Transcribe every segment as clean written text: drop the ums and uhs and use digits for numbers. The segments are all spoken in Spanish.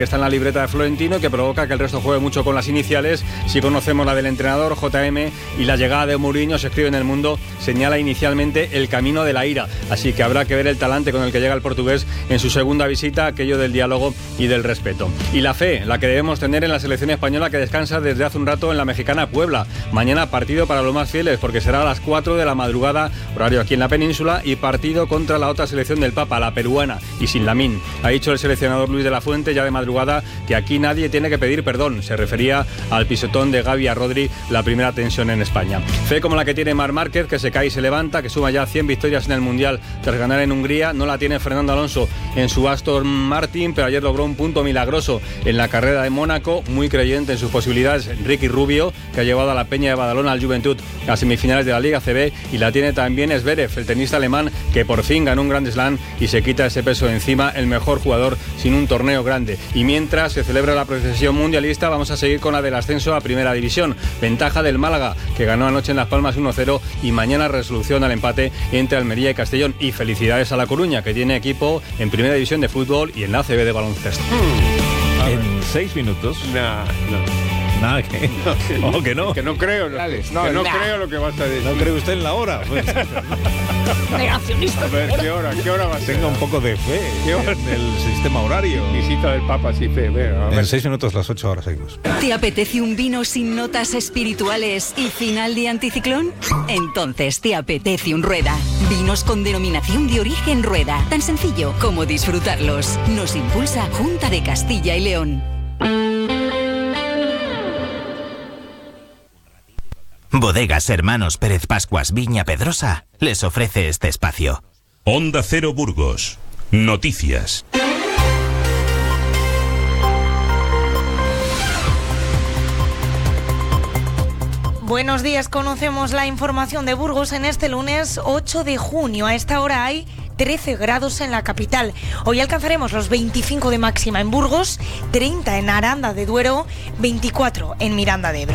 que está en la libreta de Florentino y que provoca que el resto juegue mucho con las iniciales. Si conocemos la del entrenador, JM, y la llegada de Mourinho, se escribe en El Mundo, señala inicialmente el camino de la ira. Así que habrá que ver el talante con el que llega el portugués en su segunda visita, aquello del diálogo y del respeto. Y la fe, la que debemos tener en la selección española, que descansa desde hace un rato en la mexicana Puebla. Mañana partido para los más fieles, porque será a las 4 de la madrugada, horario aquí en la península, y partido contra la otra selección del Papa, la peruana, y sin Lamine. Ha dicho el seleccionador Luis de la Fuente ya de madrugada que aquí nadie tiene que pedir perdón. Se refería al pisotón de Gavi a Rodri, la primera tensión en España. Fe como la que tiene Marc Márquez, que se cae y se levanta, que suma ya 100 victorias en el Mundial tras ganar en Hungría. No la tiene Fernando Alonso en su Aston Martin, pero ayer logró un punto milagroso en la carrera de Mónaco. Muy creyente en sus posibilidades Ricky Rubio, que ha llevado a la Peña de Badalona al Juventud a semifinales de la Liga CB, y la tiene también Zverev, el tenista alemán, que por fin ganó un Grand Slam y se quita ese peso de encima, el mejor jugador sin un torneo grande. Y mientras se celebra la procesión mundialista, vamos a seguir con la del ascenso a Primera División. Ventaja del Málaga, que ganó anoche en Las Palmas 1-0, y mañana resolución al empate entre Almería y Castellón. Y felicidades a La Coruña, que tiene equipo en Primera División de fútbol y en la ACB de baloncesto. En 6 minutos. Nada, que no. ¿O que no? Que no creo. No creo lo que vas a decir. ¿No cree usted en la hora? Pues, Negacionista. A ver, ¿qué hora va a ser? tenga un poco de fe en el sistema horario. Visita del Papa, sí, fe. Venga, a ver. En 6 minutos, las 8 horas seguimos. ¿Te apetece un vino sin notas espirituales y final de anticiclón? Entonces te apetece un Rueda. Vinos con denominación de origen Rueda. Tan sencillo como disfrutarlos. Nos impulsa Junta de Castilla y León. Bodegas Hermanos Pérez Pascuas Viña Pedrosa les ofrece este espacio. Onda Cero Burgos. Noticias. Buenos días, conocemos la información de Burgos en este lunes 8 de junio. A esta hora hay 13 grados en la capital. Hoy alcanzaremos los 25 de máxima en Burgos, 30 en Aranda de Duero, 24 en Miranda de Ebro.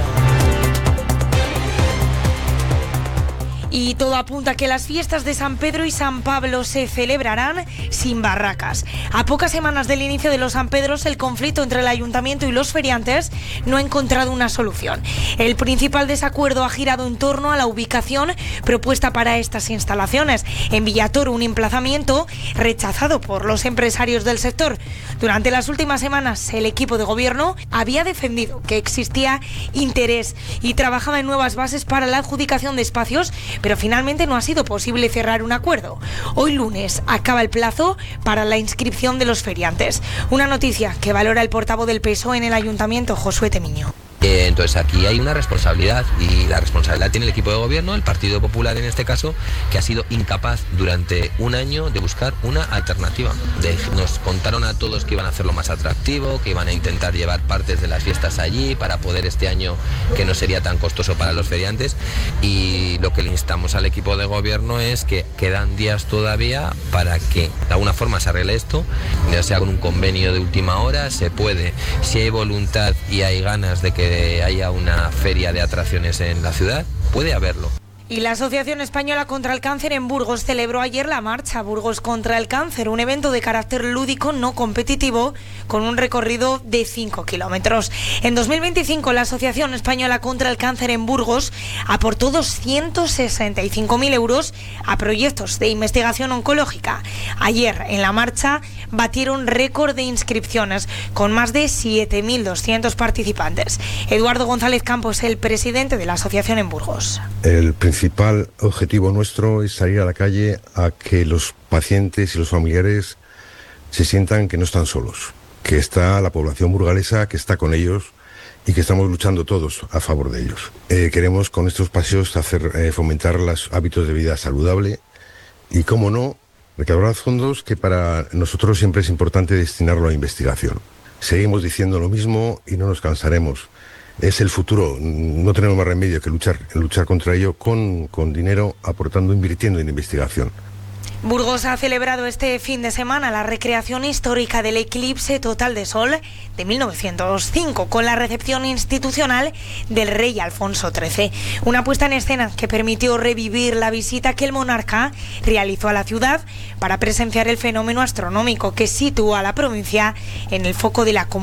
Y todo apunta a que las fiestas de San Pedro y San Pablo se celebrarán sin barracas. A pocas semanas del inicio de los San Pedros, el conflicto entre el ayuntamiento y los feriantes no ha encontrado una solución. El principal desacuerdo ha girado en torno a la ubicación propuesta para estas instalaciones. En Villatoro, un emplazamiento rechazado por los empresarios del sector. Durante las últimas semanas, el equipo de gobierno había defendido que existía interés y trabajaba en nuevas bases para la adjudicación de espacios, pero finalmente no ha sido posible cerrar un acuerdo. Hoy lunes acaba el plazo para la inscripción de los feriantes. Una noticia que valora el portavoz del PSOE en el ayuntamiento, Josué Temiño. Entonces aquí hay una responsabilidad, y la responsabilidad tiene el equipo de gobierno, el Partido Popular en este caso, que ha sido incapaz durante un año de buscar una alternativa. Nos contaron a todos que iban a hacerlo más atractivo, que iban a intentar llevar partes de las fiestas allí para poder este año que no sería tan costoso para los feriantes, y lo que le instamos al equipo de gobierno es que quedan días todavía para que de alguna forma se arregle esto, ya sea con un convenio de última hora, se puede, si hay voluntad y hay ganas de que haya una feria de atracciones en la ciudad, puede haberlo. Y la Asociación Española contra el Cáncer en Burgos celebró ayer la marcha Burgos contra el Cáncer, un evento de carácter lúdico no competitivo con un recorrido de 5 kilómetros. En 2025 la Asociación Española contra el Cáncer en Burgos aportó 265.000 euros a proyectos de investigación oncológica. Ayer en la marcha batieron récord de inscripciones con más de 7.200 participantes. Eduardo González Campos, el presidente de la asociación en Burgos. El principal objetivo nuestro es salir a la calle a que los pacientes y los familiares se sientan que no están solos, que está la población burgalesa, que está con ellos y que estamos luchando todos a favor de ellos. Queremos con estos paseos fomentar los hábitos de vida saludable y, cómo no, recaudar fondos que para nosotros siempre es importante destinarlo a investigación. Seguimos diciendo lo mismo y no nos cansaremos. Es el futuro, no tenemos más remedio que luchar contra ello con dinero, aportando, invirtiendo en investigación. Burgos ha celebrado este fin de semana la recreación histórica del eclipse total de sol de 1905 con la recepción institucional del rey Alfonso XIII. Una puesta en escena que permitió revivir la visita que el monarca realizó a la ciudad para presenciar el fenómeno astronómico que sitúa a la provincia en el foco de la comunidad